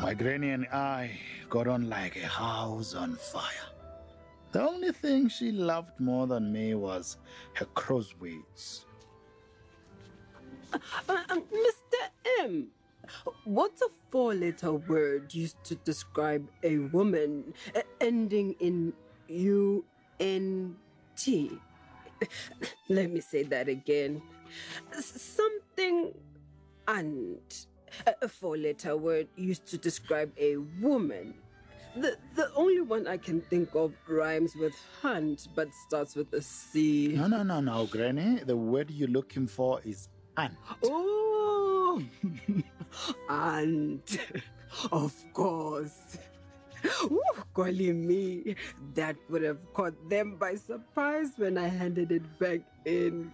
My granny and I got on like a house on fire. The only thing she loved more than me was her crossways. Mr. M, what's a four-letter word used to describe a woman ending in U-N-T? Let me say that again. Something and. A four-letter word used to describe a woman. The only one I can think of rhymes with hunt, but starts with a C. No, Granny. The word you're looking for is aunt. Oh, aunt. Of course. Ooh, golly me. That would have caught them by surprise when I handed it back in.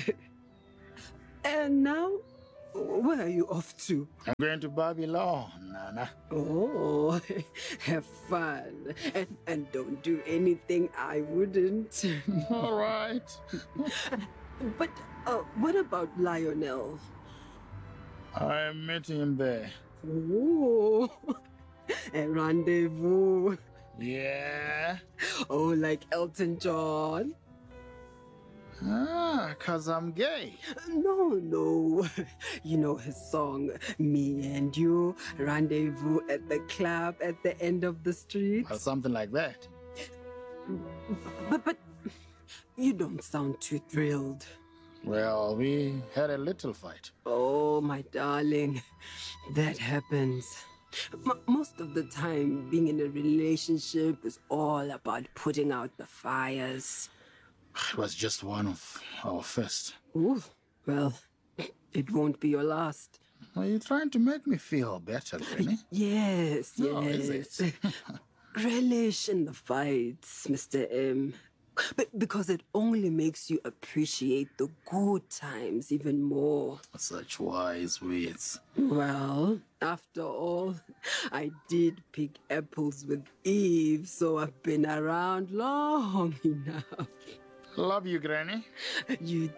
And now, where are you off to? I'm going to Babylon, Nana. Oh, have fun. And don't do anything I wouldn't. All right. But what about Lionel? I'm meeting him there. Oh, a rendezvous. Yeah? Oh, like Elton John? 'Cause I'm gay. No. You know his song, Me and You, Rendezvous at the club at the end of the street? Or something like that. But you don't sound too thrilled. Well, we had a little fight. Oh, my darling, that happens. Most of the time, being in a relationship is all about putting out the fires. It was just one of our first. Ooh, well, it won't be your last. Are you trying to make me feel better, Granny? Yes. No, is it? Relish in the fights, Mr. M. But because it only makes you appreciate the good times even more. Such wise words. Well, after all, I did pick apples with Eve, so I've been around long enough. Love you, Granny. You